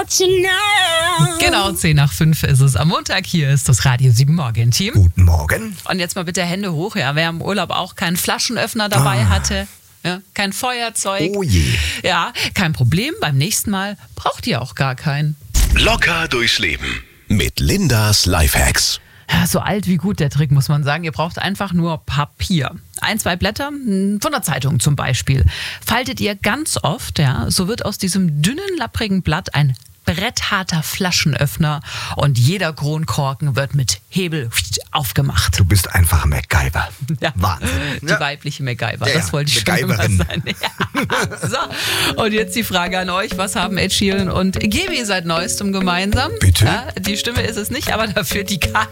Genau, 4:10 ist es am Montag. Hier ist das Radio 7 Morgen-Team. Guten Morgen. Und jetzt mal bitte Hände hoch, ja, wer im Urlaub auch keinen Flaschenöffner dabei hatte. Ja, kein Feuerzeug. Oh je. Ja, kein Problem. Beim nächsten Mal braucht ihr auch gar keinen. Locker durchs Leben mit Lindas Lifehacks. Ja, so alt wie gut der Trick, muss man sagen. Ihr braucht einfach nur Papier. 1, 2 Blätter von der Zeitung zum Beispiel. Faltet ihr ganz oft, ja, so wird aus diesem dünnen, lapprigen Blatt ein brettharter Flaschenöffner und jeder Kronkorken wird mit Hebel aufgemacht. Du bist einfach MacGyver. Ja. Wahnsinn. Die weibliche MacGyver, Ja, das wollte ich schon immer MacGyverin. sein. Ja. So, und jetzt die Frage an euch, was haben Ed Sheeran und Gibi seit Neuestem gemeinsam? Bitte? Ja, die Stimme ist es nicht, aber dafür die Karte.